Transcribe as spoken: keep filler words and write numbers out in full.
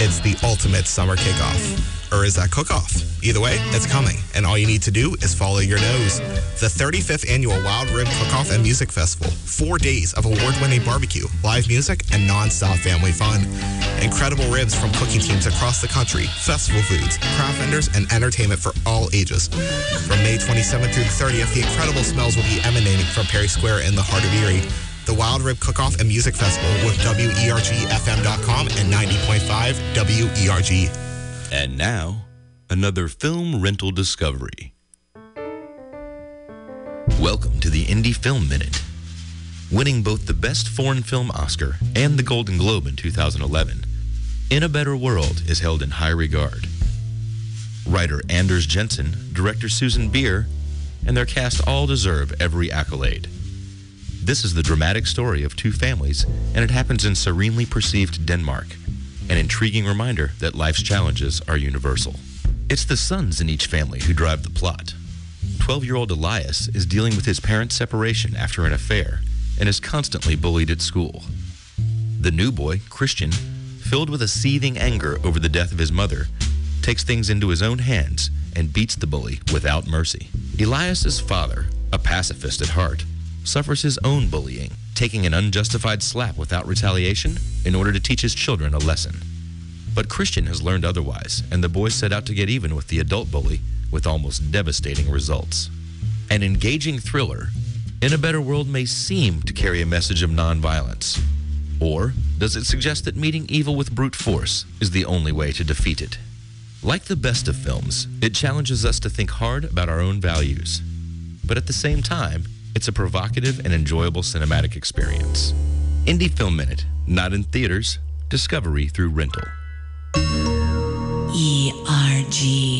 It's the ultimate summer kickoff. Or is that cook-off? Either way, it's coming, and all you need to do is follow your nose. The thirty-fifth Annual Wild Rib Cook-Off and Music Festival. Four days of award-winning barbecue, live music, and non-stop family fun. Incredible ribs from cooking teams across the country, festival foods, craft vendors, and entertainment for all ages. From May twenty-seventh through the thirtieth, the incredible smells will be emanating from Perry Square in the heart of Erie. The Wild Rib Cook-Off and Music Festival with W E R G F M dot com and ninety point five W E R G. And now, another film rental discovery. Welcome to the Indie Film Minute. Winning both the Best Foreign Film Oscar and the Golden Globe in two thousand eleven, In a Better World is held in high regard. Writer Anders Jensen, director Susan Bier, and their cast all deserve every accolade. This is the dramatic story of two families, and it happens in serenely perceived Denmark, an intriguing reminder that life's challenges are universal. It's the sons in each family who drive the plot. twelve-year-old Elias is dealing with his parents' separation after an affair and is constantly bullied at school. The new boy, Christian, filled with a seething anger over the death of his mother, takes things into his own hands and beats the bully without mercy. Elias's father, a pacifist at heart, suffers his own bullying, taking an unjustified slap without retaliation in order to teach his children a lesson. But Christian has learned otherwise, and the boys set out to get even with the adult bully with almost devastating results. An engaging thriller, In a Better World may seem to carry a message of nonviolence. Or does it suggest that meeting evil with brute force is the only way to defeat it? Like the best of films, it challenges us to think hard about our own values. But at the same time, it's a provocative and enjoyable cinematic experience. Indie Film Minute, not in theaters, discovery through rental. E R G.